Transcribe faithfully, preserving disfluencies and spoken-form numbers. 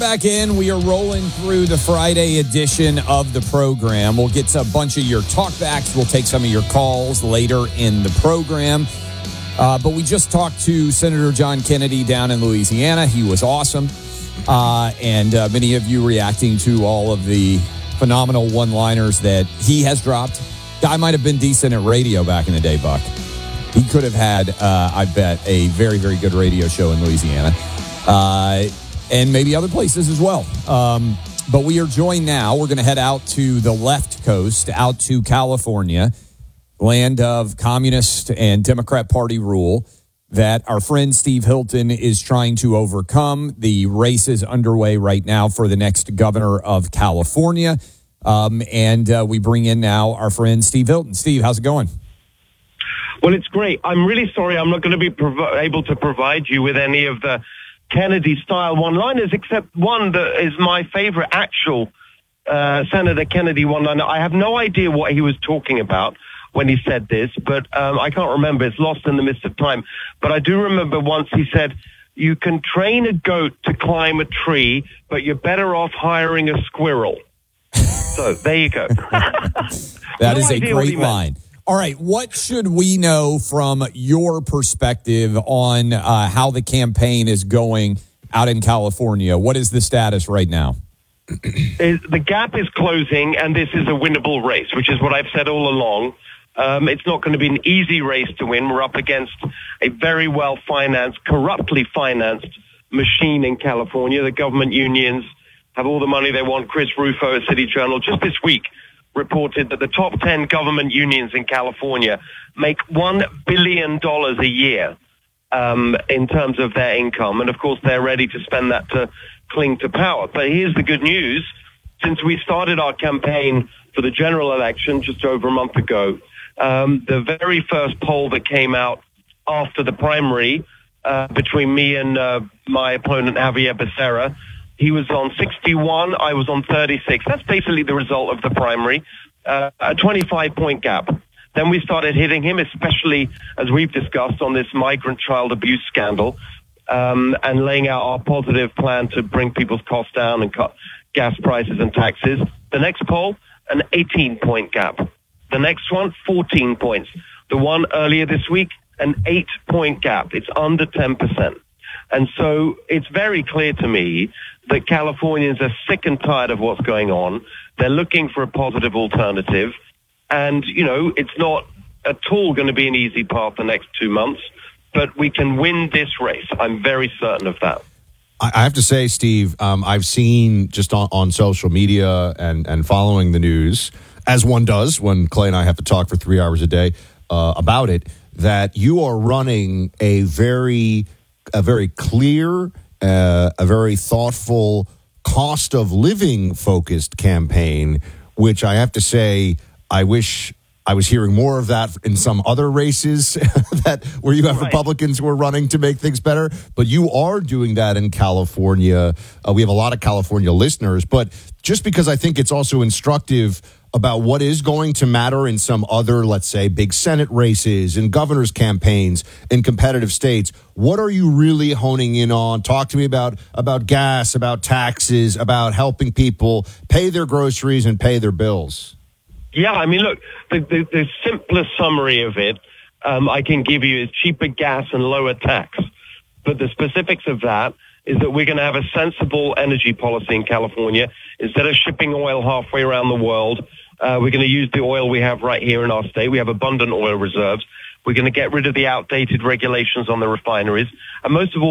Back in, we are rolling through the Friday edition of the program. We'll get to a bunch of your talkbacks. We'll take some of your calls later in the program. Uh, but we just talked to Senator John Kennedy down in Louisiana. He was awesome. Uh, and uh, many of you reacting to all of the phenomenal one-liners that he has dropped. Guy might have been decent at radio back in the day, Buck. He could have had, uh, I bet, a very, very good radio show in Louisiana. Uh And maybe other places as well. Um, but we are joined now. We're going to head out to the left coast, out to California, land of communist and Democrat Party rule that our friend Steve Hilton is trying to overcome. The race is underway right now for the next governor of California. Um, and uh, we bring in now our friend Steve Hilton. Steve, how's it going? Well, it's great. I'm really sorry I'm not going to be prov- able to provide you with any of the Kennedy-style one-liners, except one that is my favorite actual uh, Senator Kennedy one-liner. I have no idea what he was talking about when he said this, but um, I can't remember. It's lost in the mist of time. But I do remember once he said, you can train a goat to climb a tree, but you're better off hiring a squirrel. So there you go. That no is a great line. All right, what should we know from your perspective on uh, how the campaign is going out in California? What is the status right now? The gap is closing, and this is a winnable race, which is what I've said all along. Um, it's not going to be an easy race to win. We're up against a very well-financed, corruptly financed machine in California. The government unions have all the money they want. Chris Rufo at City Journal just this week reported that the top ten government unions in California make one billion dollars a year um, in terms of their income. And, of course, they're ready to spend that to cling to power. But here's the good news. Since we started our campaign for the general election just over a month ago, um, the very first poll that came out after the primary uh, between me and uh, my opponent, Javier Becerra, he was on sixty-one, I was on thirty-six. That's basically the result of the primary, uh, a twenty-five point gap. Then we started hitting him, especially as we've discussed on this migrant child abuse scandal, um, and laying out our positive plan to bring people's costs down and cut gas prices and taxes. The next poll, an eighteen point gap. The next one, fourteen points. The one earlier this week, an eight point gap. It's under ten percent. And so it's very clear to me that Californians are sick and tired of what's going on. They're looking for a positive alternative. And, you know, it's not at all going to be an easy path the next two months, but we can win this race. I'm very certain of that. I have to say, Steve, um, I've seen just on, on social media and, and following the news, as one does when Clay and I have to talk for three hours a day uh, about it, that you are running a very... a very clear, uh, a very thoughtful, cost of living focused campaign, which I have to say, I wish I was hearing more of that in some other races that where you have right. Republicans who are running to make things better. But you are doing that in California. Uh, we have a lot of California listeners, but just because I think it's also instructive about what is going to matter in some other, let's say, big Senate races and governor's campaigns in competitive states. What are you really honing in on? Talk to me about, about gas, about taxes, about helping people pay their groceries and pay their bills. Yeah, I mean, look, the, the, the simplest summary of it um, I can give you is cheaper gas and lower tax. But the specifics of that is that we're going to have a sensible energy policy in California. Instead of shipping oil halfway around the world, uh, we're going to use the oil we have right here in our state. We have abundant oil reserves. We're going to get rid of the outdated regulations on the refineries. And most of all,